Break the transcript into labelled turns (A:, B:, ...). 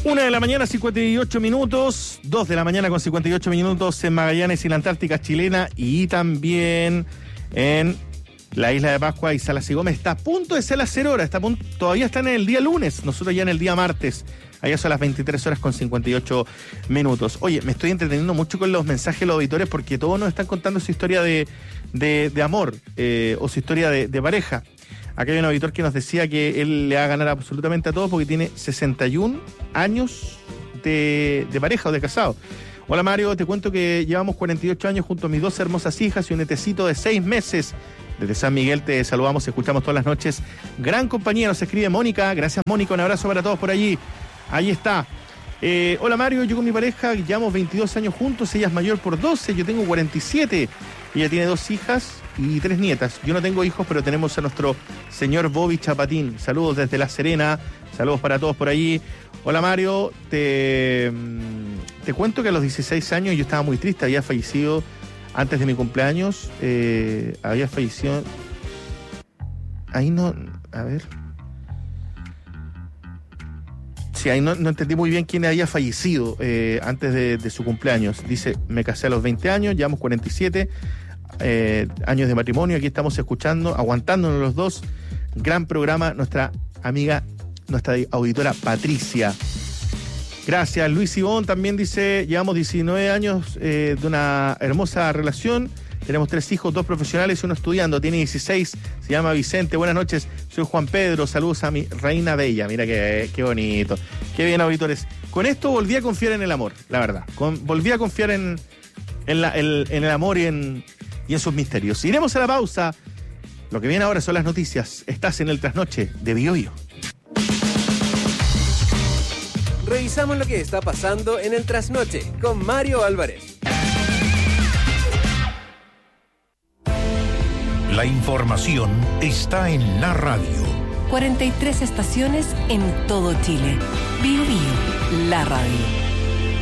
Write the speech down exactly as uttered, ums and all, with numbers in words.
A: Una de la mañana, cincuenta y ocho minutos. Dos de la mañana con cincuenta y ocho minutos en Magallanes y la Antártica chilena. Y también en la isla de Pascua y Salas y Gómez. Está a punto de ser las cero horas. Está a punto, todavía están en el día lunes. Nosotros ya en el día martes. Allá son las veintitrés horas con cincuenta y ocho minutos. Oye, me estoy entreteniendo mucho con los mensajes de los auditores porque todos nos están contando su historia de, de, de amor eh, o su historia de, de pareja. Acá hay un auditor que nos decía que él le va a ganar absolutamente a todos porque tiene sesenta y un años de, de pareja o de casado. Hola Mario, te cuento que llevamos cuarenta y ocho años junto a mis dos hermosas hijas y un netecito de seis meses. Desde San Miguel te saludamos y escuchamos todas las noches. Gran compañía, nos escribe Mónica. Gracias Mónica, un abrazo para todos por allí. Ahí está. Eh, hola Mario, yo con mi pareja llevamos veintidós años juntos, ella es mayor por doce, yo tengo cuarenta y siete. Ella tiene dos hijas y tres nietas. Yo no tengo hijos, pero tenemos a nuestro señor Bobby Chapatín. Saludos desde La Serena, saludos para todos por allí. Hola Mario, te, te cuento que a los dieciséis años yo estaba muy triste, había fallecido antes de mi cumpleaños, eh, había fallecido... Ahí no... A ver... Sí, ahí no, no entendí muy bien quién había fallecido eh, antes de, de su cumpleaños. Dice, me casé a los veinte años, llevamos cuarenta y siete eh, años de matrimonio. Aquí estamos escuchando, aguantándonos los dos. Gran programa, nuestra amiga, nuestra auditora Patricia. Gracias. Luis Ivón también dice, llevamos diecinueve años eh, de una hermosa relación. Tenemos tres hijos, dos profesionales y uno estudiando. Tiene dieciséis, se llama Vicente. Buenas noches, soy Juan Pedro. Saludos a mi reina bella. Mira qué, qué bonito. Qué bien, auditores. Con esto volví a confiar en el amor, la verdad. Con, volví a confiar en, en, la, el, en el amor y en, y en sus misterios. Iremos a la pausa. Lo que viene ahora son las noticias. Estás en el trasnoche de Bioio.
B: Revisamos lo que está pasando en el trasnoche con Mario Álvarez.
C: La información está en la radio.
D: cuarenta y tres estaciones en todo Chile. Bio Bio, la radio.